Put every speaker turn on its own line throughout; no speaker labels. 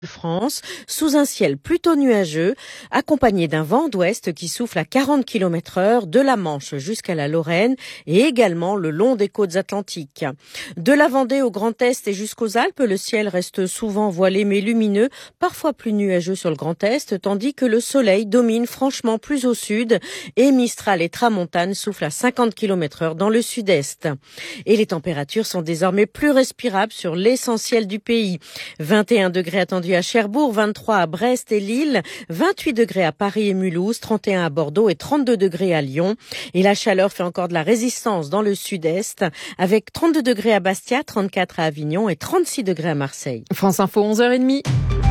France, sous un ciel plutôt nuageux, accompagné d'un vent d'ouest qui souffle à 40 km/h de la Manche jusqu'à la Lorraine et également le long des côtes atlantiques. De la Vendée au Grand Est et jusqu'aux Alpes, le ciel reste souvent voilé mais lumineux, parfois plus nuageux sur le Grand Est, tandis que le soleil domine franchement plus au sud et Mistral et Tramontane soufflent à 50 km/h dans le sud-est. Et les températures sont désormais plus respirables sur l'essentiel du pays. 21 degrés attendus à Cherbourg, 23 à Brest et Lille, 28 degrés à Paris et Mulhouse, 31 à Bordeaux et 32 degrés à Lyon. Et la chaleur fait encore de la résistance dans le sud-est, avec 32 degrés à Bastia, 34 à Avignon et 36 degrés à Marseille.
France Info, 11h30.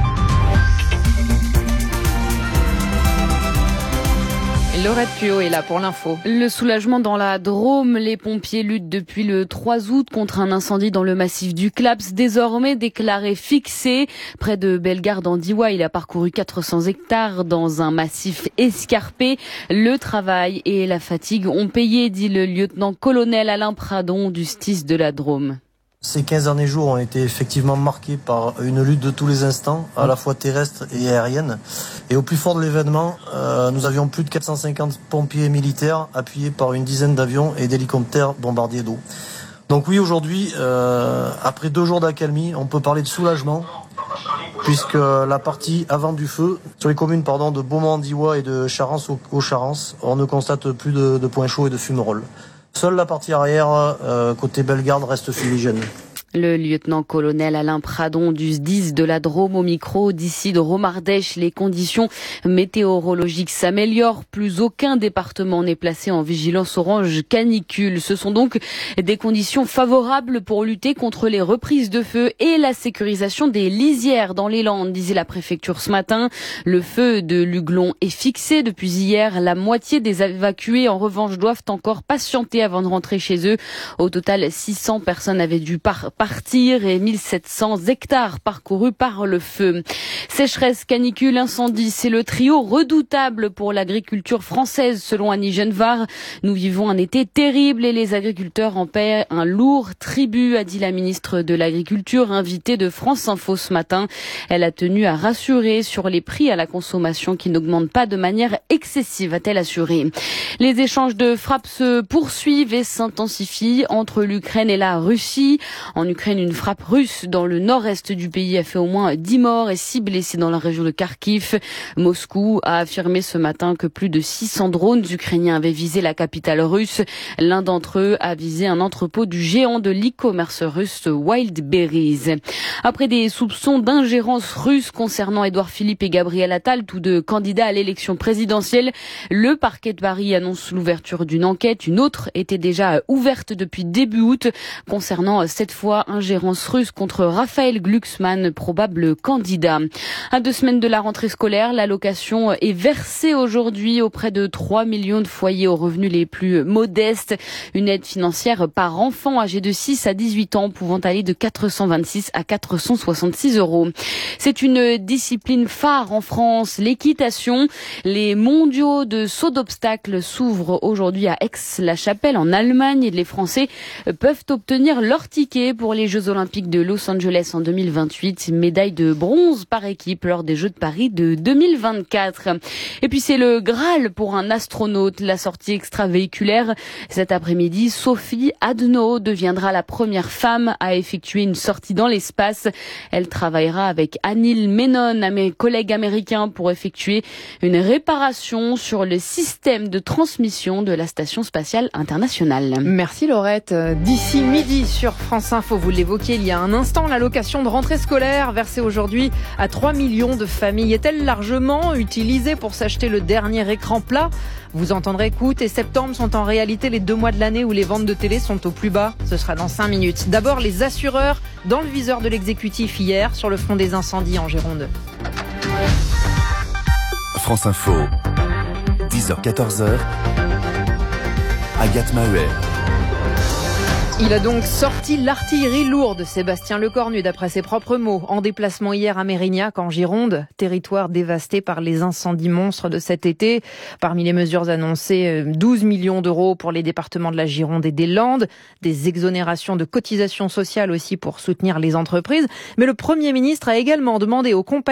Laurette Puot est là pour l'info. Le soulagement dans la Drôme. Les pompiers luttent depuis le 3 août contre un incendie dans le massif du Claps, désormais déclaré fixé. Près de Bellegarde en Diois, il a parcouru 400 hectares dans un massif escarpé. Le travail et la fatigue ont payé, dit le lieutenant-colonel Alain Pradon du STIS de la Drôme.
Ces 15 derniers jours ont été effectivement marqués par une lutte de tous les instants, à la fois terrestre et aérienne. Et au plus fort de l'événement, nous avions plus de 450 pompiers militaires appuyés par une dizaine d'avions et d'hélicoptères bombardiers d'eau. Donc oui, aujourd'hui, après 2 jours d'accalmie, on peut parler de soulagement, puisque la partie avant du feu, sur les communes de Beaumont-en-Diois et de Charence aux Charences, on ne constate plus de points chauds et de fumerolles. Seule la partie arrière, côté Bellegarde, reste fumigène.
Le lieutenant-colonel Alain Pradon du SDIS de la Drôme au micro d'ici de Romardèche. Les conditions météorologiques s'améliorent. Plus aucun département n'est placé en vigilance orange canicule. Ce sont donc des conditions favorables pour lutter contre les reprises de feu et la sécurisation des lisières dans les Landes, disait la préfecture ce matin. Le feu de Luglon est fixé depuis hier. La moitié des évacués, en revanche, doivent encore patienter avant de rentrer chez eux. Au total, 600 personnes avaient dû partir et 1700 hectares parcourus par le feu. Sécheresse, canicule, incendie, c'est le trio redoutable pour l'agriculture française, selon Annie Genevard. Nous vivons un été terrible et les agriculteurs en paient un lourd tribut, a dit la ministre de l'Agriculture, invitée de France Info ce matin. Elle a tenu à rassurer sur les prix à la consommation qui n'augmentent pas de manière excessive, a-t-elle assuré. Les échanges de frappes se poursuivent et s'intensifient entre l'Ukraine et la Russie. En Ukraine, une frappe russe dans le nord-est du pays a fait au moins 10 morts et 6 blessés dans la région de Kharkiv. Moscou a affirmé ce matin que plus de 600 drones ukrainiens avaient visé la capitale russe. L'un d'entre eux a visé un entrepôt du géant de l'e-commerce russe Wildberries. Après des soupçons d'ingérence russe concernant Édouard Philippe et Gabriel Attal, tous deux candidats à l'élection présidentielle, le parquet de Paris annonce l'ouverture d'une enquête. Une autre était déjà ouverte depuis début août concernant cette fois ingérence russe contre Raphaël Glucksmann, probable candidat. À 2 semaines de la rentrée scolaire, l'allocation est versée aujourd'hui auprès de 3 millions de foyers aux revenus les plus modestes. Une aide financière par enfant âgé de 6 à 18 ans pouvant aller de 426 à 466 euros. C'est une discipline phare en France, l'équitation. Les mondiaux de saut d'obstacles s'ouvrent aujourd'hui à Aix-la-Chapelle en Allemagne et les Français peuvent obtenir leur ticket pour les Jeux Olympiques de Los Angeles en 2028. Médaille de bronze par équipe lors des Jeux de Paris de 2024. Et puis c'est le Graal pour un astronaute. La sortie extravéhiculaire cet après-midi. Sophie Adno deviendra la première femme à effectuer une sortie dans l'espace. Elle travaillera avec Anil Menon, mes collègues américains, pour effectuer une réparation sur le système de transmission de la Station spatiale internationale.
Merci Laurette. D'ici midi sur France Info, vous l'évoquiez il y a un instant, l'allocation de rentrée scolaire versée aujourd'hui à 3 millions de familles est-elle largement utilisée pour s'acheter le dernier écran plat ? Vous entendrez qu'août et septembre sont en réalité les 2 mois de l'année où les ventes de télé sont au plus bas. Ce sera dans 5 minutes. D'abord, les assureurs dans le viseur de l'exécutif hier sur le front des incendies en Gironde.
France Info, 10h-14h, Agathe Maheuer.
Il a donc sorti l'artillerie lourde, Sébastien Lecornu, d'après ses propres mots, en déplacement hier à Mérignac, en Gironde, territoire dévasté par les incendies monstres de cet été. Parmi les mesures annoncées, 12 millions d'euros pour les départements de la Gironde et des Landes, des exonérations de cotisations sociales aussi pour soutenir les entreprises. Mais le Premier ministre a également demandé aux compagnies